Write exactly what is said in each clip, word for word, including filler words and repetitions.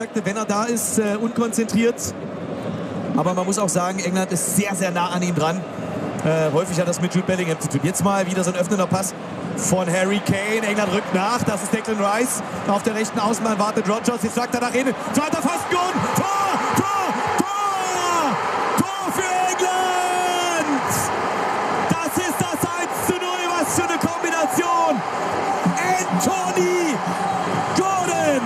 Wenn er da ist, äh, unkonzentriert. Aber man muss auch sagen, England ist sehr, sehr nah an ihm dran. Äh, häufig hat das mit Jude Bellingham zu tun. Jetzt mal wieder so ein öffnender Pass von Harry Kane. England rückt nach. Das ist Declan Rice. Auf der rechten Außenbahn wartet Rodgers. Jetzt sagt er nach innen. Zweiter Pfosten. Tor! Tor! Tor! Tor für England! Das ist das eins zu null. Was für eine Kombination! Anthony Gordon!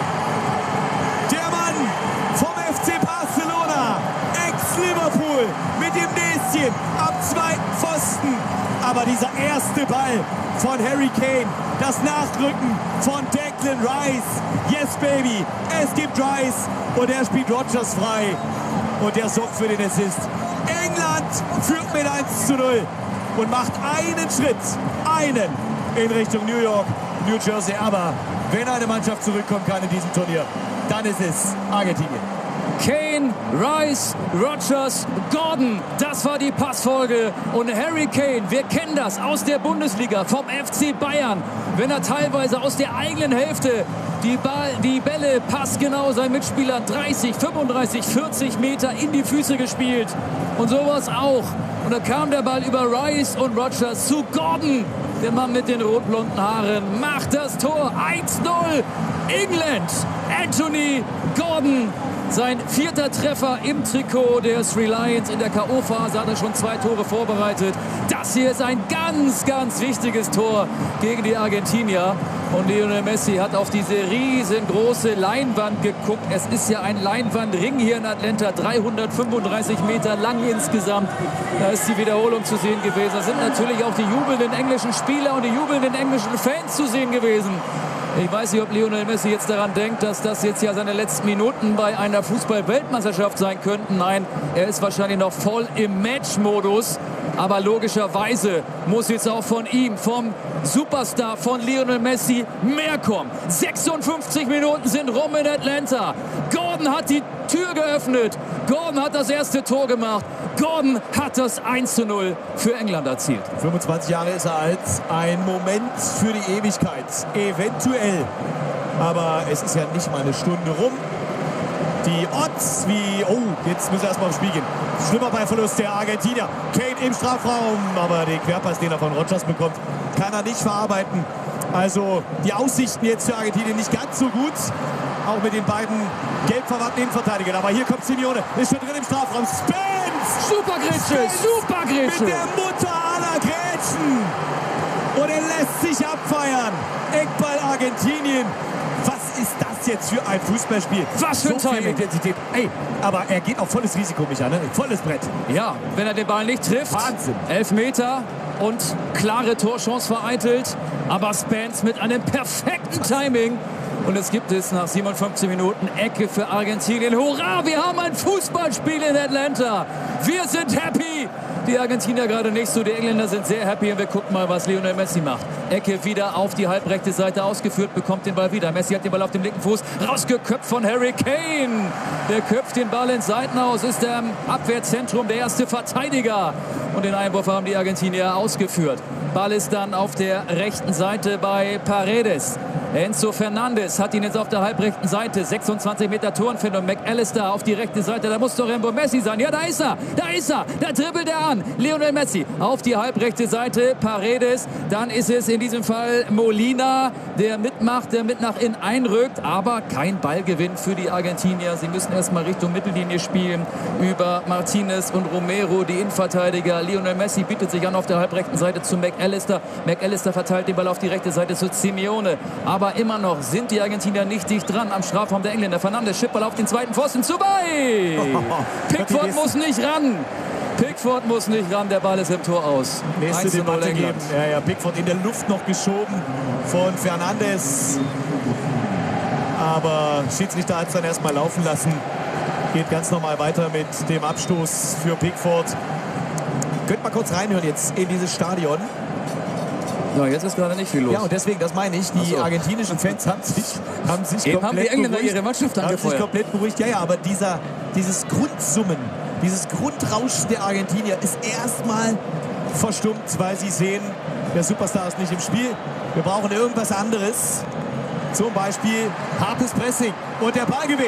Der Mann vom F C Barcelona. Ex-Liverpool mit dem Näschen am zweiten Pfosten. Aber dieser erste Ball von Harry Kane, das Nachrücken von Declan Rice. Yes, baby, es gibt Rice und er spielt Rodgers frei. Und der sorgt für den Assist. England führt mit eins zu null und macht einen Schritt, einen in Richtung New York, New Jersey. Aber wenn eine Mannschaft zurückkommen kann in diesem Turnier, dann ist es Argentinien. Kane, Rice, Rodgers, Gordon, das war die Passfolge. Und Harry Kane, wir kennen das aus der Bundesliga vom F C Bayern, wenn er teilweise aus der eigenen Hälfte die, Ball, die Bälle passgenau seinen Mitspielern dreißig, fünfunddreißig, vierzig Meter in die Füße gespielt. Und sowas auch. Und da kam der Ball über Rice und Rodgers zu Gordon. Der Mann mit den rot-blonden Haaren macht das Tor. eins null England. Anthony Gordon. Sein vierter Treffer im Trikot der Three Lions. In der K O-Phase hat er schon zwei Tore vorbereitet. Das hier ist ein ganz, ganz wichtiges Tor gegen die Argentinier. Und Lionel Messi hat auf diese riesengroße Leinwand geguckt. Es ist ja ein Leinwandring hier in Atlanta, dreihundertfünfunddreißig Meter lang insgesamt. Da ist die Wiederholung zu sehen gewesen. Da sind natürlich auch die jubelnden englischen Spieler und die jubelnden englischen Fans zu sehen gewesen. Ich weiß nicht, ob Lionel Messi jetzt daran denkt, dass das jetzt ja seine letzten Minuten bei einer Fußball-Weltmeisterschaft sein könnten. Nein, er ist wahrscheinlich noch voll im Match-Modus. Aber logischerweise muss jetzt auch von ihm, vom Superstar von Lionel Messi, mehr kommen. sechsundfünfzig Minuten sind rum in Atlanta. Gordon hat die Tür geöffnet. Gordon hat das erste Tor gemacht. Gordon hat das eins zu null für England erzielt. fünfundzwanzig Jahre ist er alt. Ein Moment für die Ewigkeit. Eventuell. Aber es ist ja nicht mal eine Stunde rum. Die Odds wie... Oh, jetzt müssen wir erstmal aufs Spiel gehen. Schlimmer Ballverlust der Argentinier. Kane im Strafraum. Aber den Querpass, den er von Rodgers bekommt, kann er nicht verarbeiten. Also die Aussichten jetzt für Argentinien nicht ganz so gut. Auch mit den beiden gelb verwandten Innenverteidigern. Aber hier kommt Simeone. Ist schon drin im Strafraum. Spence! Super Grätsche! Super Grätsche! Mit der Mutter aller Grätschen. Und er lässt sich abfeiern. Eckball Argentinien. Was ist das jetzt für ein Fußballspiel? Was für ein so Timing. Intensität. Ey, aber er geht auf volles Risiko, Micha, ne? Volles Brett. Ja, wenn er den Ball nicht trifft. Wahnsinn. Elf Meter und klare Torchance vereitelt. Aber Spence mit einem perfekten Timing. Und es gibt es nach siebenundfünfzig Minuten Ecke für Argentinien. Hurra, wir haben ein Fußballspiel in Atlanta. Wir sind happy. Die Argentinier gerade nicht so, die Engländer sind sehr happy. Und wir gucken mal, was Lionel Messi macht. Ecke wieder auf die halbrechte Seite ausgeführt, bekommt den Ball wieder. Messi hat den Ball auf dem linken Fuß, rausgeköpft von Harry Kane. Der köpft den Ball ins Seitenhaus, ist der im Abwehrzentrum der erste Verteidiger. Und den Einwurf haben die Argentinier ausgeführt. Ball ist dann auf der rechten Seite bei Paredes. Enzo Fernandes hat ihn jetzt auf der halbrechten Seite. sechsundzwanzig Meter Torentfernung. McAllister auf die rechte Seite. Da muss doch irgendwo Messi sein. Ja, da ist er. Da ist er. Da dribbelt er an. Lionel Messi auf die halbrechte Seite. Paredes. Dann ist es in diesem Fall Molina, der mitmacht, der mit nach innen einrückt. Aber kein Ballgewinn für die Argentinier. Sie müssen erstmal Richtung Mittellinie spielen. Über Martinez und Romero, die Innenverteidiger. Lionel Messi bietet sich an auf der halbrechten Seite zu McAllister. McAllister verteilt den Ball auf die rechte Seite zu Simeone. Aber immer noch sind die Argentinier nicht dicht dran am Strafraum der Engländer. Fernandes, Schippball auf den zweiten Pfosten, vorbei! Pickford muss nicht ran. Pickford muss nicht ran, der Ball ist im Tor aus. Nächste Debatte geben. Ja, ja, Pickford in der Luft noch geschoben von Fernandes. Aber Schiedsrichter hat es dann erstmal laufen lassen. Geht ganz normal weiter mit dem Abstoß für Pickford. Könnt mal kurz reinhören jetzt in dieses Stadion. Ja, jetzt ist gerade nicht viel los. Ja, und deswegen, das meine ich, die so. argentinischen Fans haben sich, haben sich Eben komplett haben die Engländer beruhigt, ihre Mannschaft haben sich angefeuert. komplett beruhigt. Ja, ja, aber dieser, dieses Grundsummen, dieses Grundrauschen der Argentinier ist erstmal verstummt, weil sie sehen, der Superstar ist nicht im Spiel. Wir brauchen irgendwas anderes. Zum Beispiel hartes Pressing und der Ballgewinn.